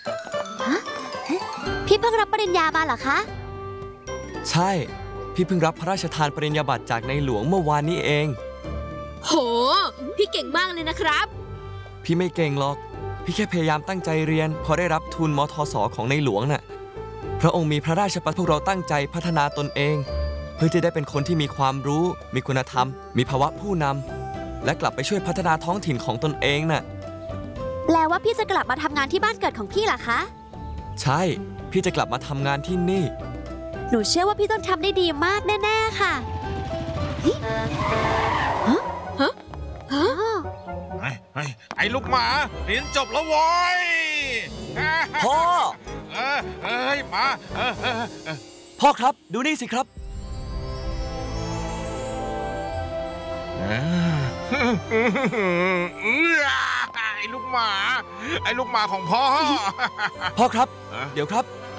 พี่เพิ่งรับปริญญามาเหรอคะใช่ พี่เพิ่งรับพระราชทานปริญญาบัตรจากในหลวงเมื่อวานนี้เองโห พี่เก่งมากเลยนะครับพี่ไม่เก่งหรอก พี่แค่พยายามตั้งใจเรียนพอได้รับทุนมทส.ของในหลวงน่ะ พระองค์มีพระราชประสงค์พวกเราตั้งใจพัฒนาตนเอง เพื่อจะได้เป็นคนที่มีความรู้ มีคุณธรรม มีภาวะผู้นำและกลับไปช่วยพัฒนาท้องถิ่นของตนเองน่ะแปลว่าพี่จะกลับมาทำงานที่บ้านเกิดของพี่เหรอคะใช่ พี่จะกลับมาทำงานที่นี่หนูเชื่อว่าพี่ต้องทำได้ดีมากแน่ๆค่ะฮะฮะไอ้ลูกหมาเรียนจบแล้วโว้ยพ่อเอ้ยมาพ่อครับดูนี่สิครับไอ้ลูกหมาของพ่อพ่อครับฮะเดี๋ยวครับ